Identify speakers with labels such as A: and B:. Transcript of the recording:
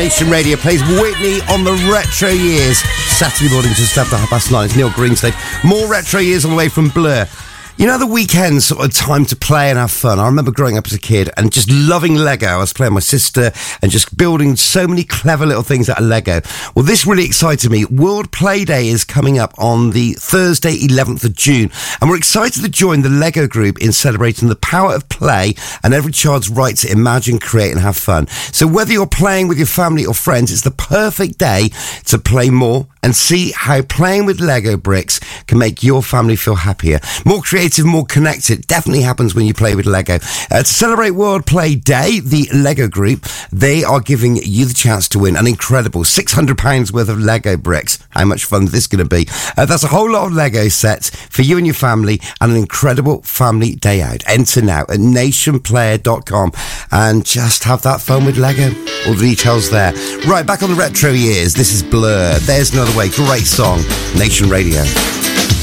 A: Nation Radio plays Whitney on the Retro Years. Saturday morning just after 9:30. It's Neil Greenslade. More Retro Years on the way from Blur. You know, the weekend's sort of time to play and have fun. I remember growing up as a kid and just loving Lego. I was playing with my sister and just building so many clever little things out of Lego. Well, this really excited me. World Play Day is coming up on the Thursday, 11th of June. And we're excited to join the Lego group in celebrating the power of play and every child's right to imagine, create and have fun. So whether you're playing with your family or friends, it's the perfect day to play more and see how playing with Lego bricks can make your family feel happier. More creative, more connected. Definitely happens when you play with Lego. To celebrate World Play Day, the Lego group, they are giving you the chance to win an incredible £600 worth of Lego bricks. How much fun is this going to be? That's a whole lot of Lego sets for you and your family and an incredible family day out. Enter now at nationplayer.com and just have that fun with Lego. All the details there. Right, back on the Retro Years. This is Blur. There's Another Way. Great song. Nation Radio.